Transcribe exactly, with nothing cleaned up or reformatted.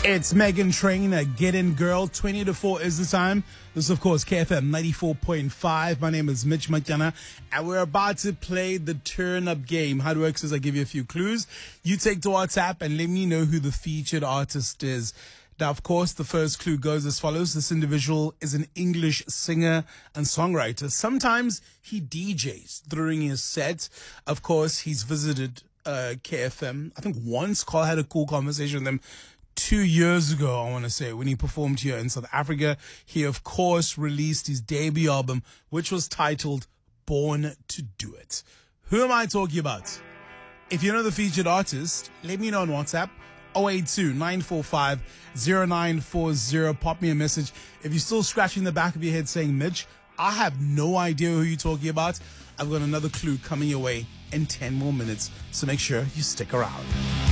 It's Megan Trainor, Get In Girl. twenty to four is the time. This is, of course, K F M ninety-four point five. My name is Mitch Matyana, and we're about to play the turn-up game. How it works is I give you a few clues. You take to WhatsApp and let me know who the featured artist is. Now, of course, the first clue goes as follows. This individual is an English singer and songwriter. Sometimes he D Js during his set. Of course, he's visited uh, K F M. I think once Carl had a cool conversation with him two years ago, I want to say, when he performed here in South Africa. He, of course, released his debut album, which was titled Born to Do It. Who am I talking about? If you know the featured artist, let me know on WhatsApp. zero eight two, nine four five, zero nine four zero. Pop me a message. If you're still scratching the back of your head saying, Mitch, I have no idea who you're talking about, I've got another clue coming your way in ten more minutes. So make sure you stick around.